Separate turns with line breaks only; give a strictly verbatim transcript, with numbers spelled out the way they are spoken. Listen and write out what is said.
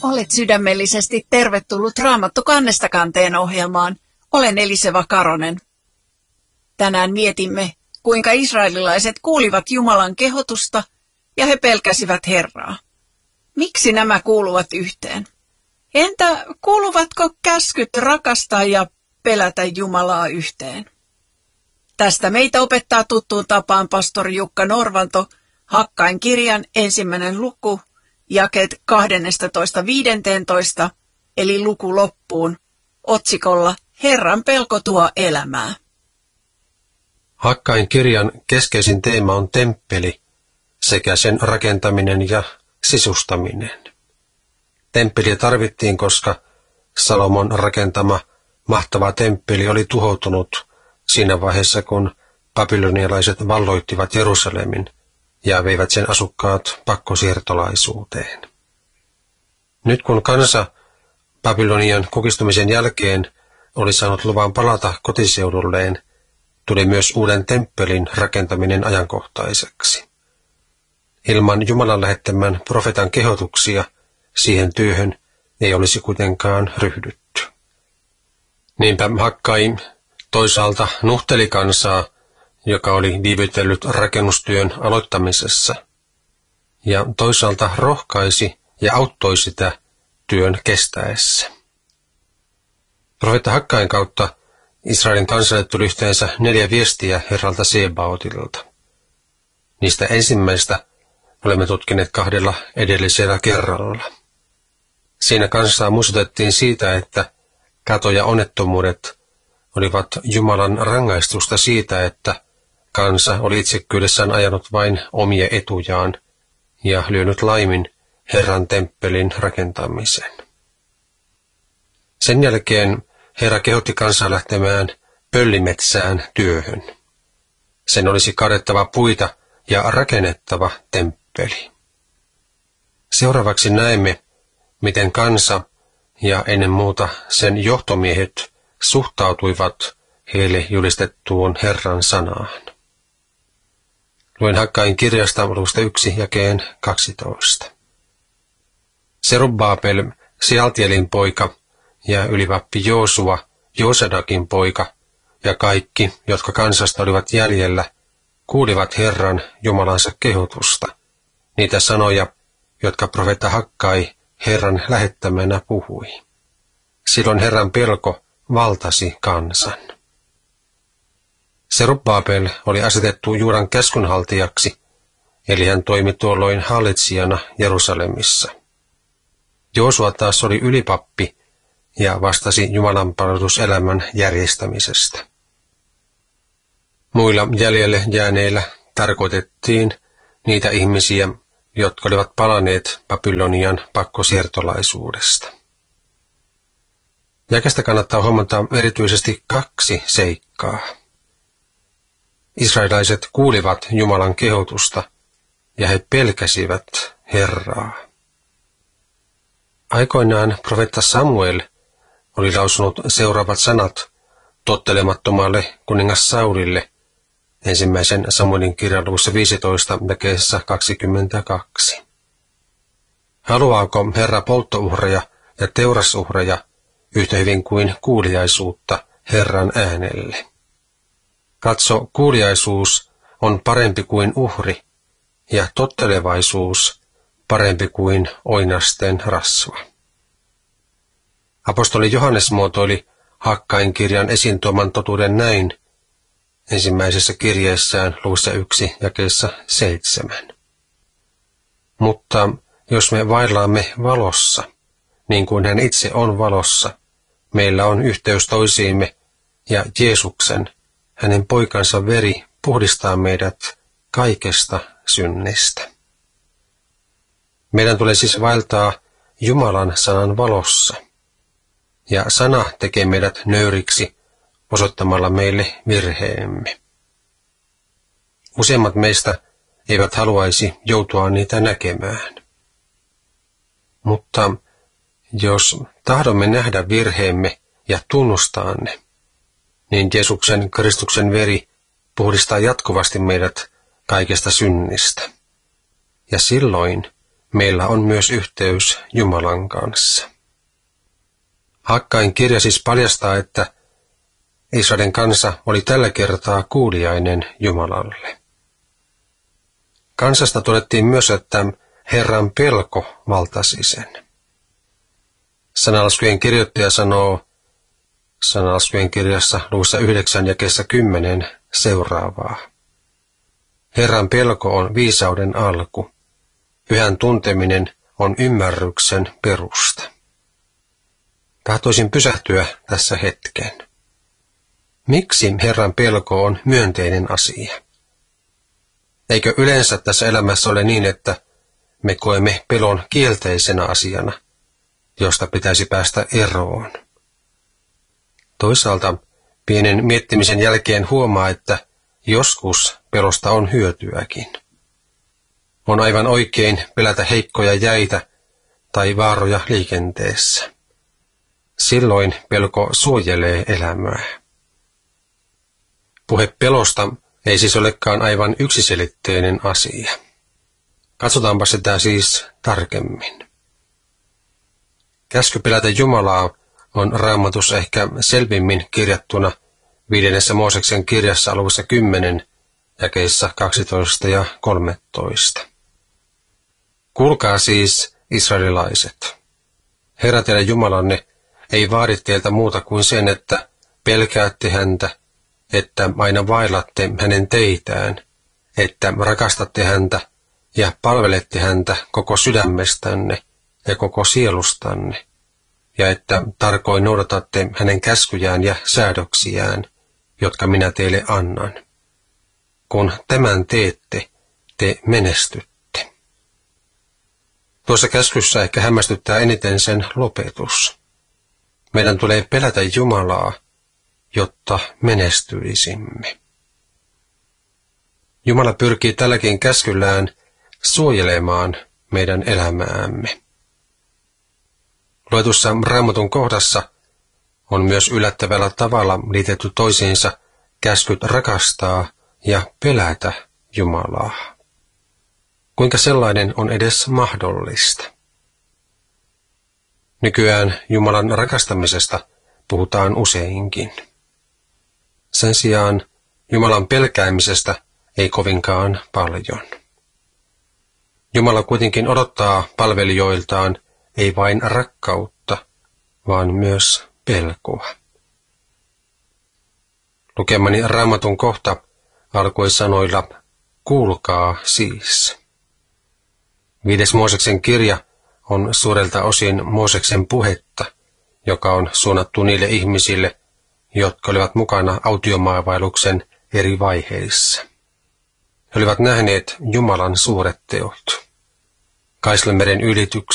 Olet sydämellisesti tervetullut Raamattu kannesta kanteen ohjelmaan. Olen Eliseva Karonen. Tänään mietimme, kuinka israelilaiset kuulivat Jumalan kehotusta ja he pelkäsivät Herraa. Miksi nämä kuuluvat yhteen? Entä kuuluvatko käskyt rakastaa ja pelätä Jumalaa yhteen? Tästä meitä opettaa tuttuun tapaan pastori Jukka Norvanto, Hakkain kirjan ensimmäinen luku, jakeet kaksitoista viisitoista, eli luku loppuun, otsikolla Herran pelko tuo elämää.
Hakkain kirjan keskeisin teema on temppeli sekä sen rakentaminen ja sisustaminen. Temppeliä tarvittiin, koska Salomon rakentama mahtava temppeli oli tuhoutunut siinä vaiheessa, kun babylonialaiset valloittivat Jerusalemin ja veivät sen asukkaat pakkosiirtolaisuuteen. Nyt kun kansa Babylonian kukistumisen jälkeen oli saanut luvan palata kotiseudulleen, tuli myös uuden temppelin rakentaminen ajankohtaiseksi. Ilman Jumalan lähettämän profeetan kehotuksia siihen työhön ei olisi kuitenkaan ryhdytty. Niinpä Hakkai toisaalta nuhteli kansaa, joka oli viivytellyt rakennustyön aloittamisessa, ja toisaalta rohkaisi ja auttoi sitä työn kestäessä. Profeetta Hakkain kautta Israelin kansalle tuli yhteensä neljä viestiä Herralta Sebaotilta. Niistä ensimmäistä olemme tutkineet kahdella edellisellä kerralla. Siinä kansaa muistutettiin siitä, että kato ja onnettomuudet olivat Jumalan rangaistusta siitä, että kansa oli itsekkyydessään ajanut vain omia etujaan ja lyönyt laimin Herran temppelin rakentamisen. Sen jälkeen Herra kehotti kansaa lähtemään pöllimetsään työhön. Sen olisi kadettava puita ja rakennettava temppeli. Seuraavaksi näemme, miten kansa ja ennen muuta sen johtomiehet suhtautuivat heille julistettuun Herran sanaan. Luen Hakkain kirjasta luvusta yksi jakeen kaksitoista. Serubbabel, Sealtielin poika, ja ylivappi Joosua, Joosadakin poika, ja kaikki, jotka kansasta olivat jäljellä, kuulivat Herran Jumalansa kehotusta, niitä sanoja, jotka profeetta Hakkai Herran lähettämänä puhui. Silloin Herran pelko valtasi kansan. Serubbabel oli asetettu Juudan käskynhaltijaksi, eli hän toimi tuolloin hallitsijana Jerusalemissa. Joosua taas oli ylipappi ja vastasi Jumalan palveluselämän järjestämisestä. Muilla jäljelle jääneillä tarkoitettiin niitä ihmisiä, jotka olivat palaneet Babylonian pakkosiirtolaisuudesta. Jakeesta kannattaa huomata erityisesti kaksi seikkaa. Israelaiset kuulivat Jumalan kehotusta ja he pelkäsivät Herraa. Aikoinaan profeetta Samuel oli lausunut seuraavat sanat tottelemattomalle kuningas Saulille ensimmäisen Samuelin kirjan luvussa viisitoista jakeessa kaksikymmentäkaksi. Haluaako Herra polttouhreja ja teurasuhreja yhtä hyvin kuin kuuliaisuutta Herran äänelle? Katso, kuuliaisuus on parempi kuin uhri ja tottelevaisuus parempi kuin oinasten rasva. Apostoli Johannes muotoili Hakkain kirjan esiin tuoman totuuden näin ensimmäisessä kirjeessään luvussa yksi jakeessa seitsemän. Mutta jos me vaellaamme valossa, niin kuin hän itse on valossa, meillä on yhteys toisiimme ja Jeesuksen, hänen poikansa veri puhdistaa meidät kaikesta synnistä. Meidän tulee siis vaeltaa Jumalan sanan valossa, ja sana tekee meidät nöyriksi osoittamalla meille virheemme. Useimmat meistä eivät haluaisi joutua niitä näkemään. Mutta jos tahdomme nähdä virheemme ja tunnustaa ne, niin Jeesuksen Kristuksen veri puhdistaa jatkuvasti meidät kaikesta synnistä. Ja silloin meillä on myös yhteys Jumalan kanssa. Hakkain kirja siis paljastaa, että Israelin kansa oli tällä kertaa kuuliainen Jumalalle. Kansasta todettiin myös, että Herran pelko valtasi sen. Sananlaskujen kirjoittaja sanoo Sananlaskujen kirjassa luvussa yhdeksän jakeessa kymmenen seuraavaa. Herran pelko on viisauden alku. Pyhän tunteminen on ymmärryksen perusta. Tahtoisin pysähtyä tässä hetken. Miksi Herran pelko on myönteinen asia? Eikö yleensä tässä elämässä ole niin, että me koemme pelon kielteisenä asiana, josta pitäisi päästä eroon? Toisaalta pienen miettimisen jälkeen huomaa, että joskus pelosta on hyötyäkin. On aivan oikein pelätä heikkoja jäitä tai vaaroja liikenteessä. Silloin pelko suojelee elämää. Puhe pelosta ei siis olekaan aivan yksiselitteinen asia. Katsotaanpa sitä siis tarkemmin. Käsky pelätä Jumalaa on Raamatussa ehkä selvimmin kirjattuna viidennessä Mooseksen kirjassa luvussa kymmenen jakeissa kaksitoista ja kolmetoista. Kuulkaa siis, israelilaiset. Herra teidän Jumalanne ei vaadi teiltä muuta kuin sen, että pelkäätte häntä, että aina vailatte hänen teitään, että rakastatte häntä ja palvelette häntä koko sydämestänne ja koko sielustanne, ja että tarkoin noudatatte hänen käskyjään ja säädöksiään, jotka minä teille annan. Kun tämän teette, te menestytte. Tuossa käskyssä ehkä hämmästyttää eniten sen lopetus. Meidän tulee pelätä Jumalaa, jotta menestyisimme. Jumala pyrkii tälläkin käskyllään suojelemaan meidän elämäämme. Luetussa Raamatun kohdassa on myös yllättävällä tavalla liitetty toisiinsa käskyt rakastaa ja pelätä Jumalaa. Kuinka sellainen on edes mahdollista? Nykyään Jumalan rakastamisesta puhutaan useinkin. Sen sijaan Jumalan pelkäämisestä ei kovinkaan paljon. Jumala kuitenkin odottaa palvelijoiltaan ei vain rakkautta, vaan myös pelkoa. Lukemani Raamatun kohta alkoi sanoilla, kuulkaa siis. Viides Mooseksen kirja on suurelta osin Mooseksen puhetta, joka on suunnattu niille ihmisille, jotka olivat mukana autiomaavailuksen eri vaiheissa. He olivat nähneet Jumalan suuret teot. Kaislanmeren ylityksen,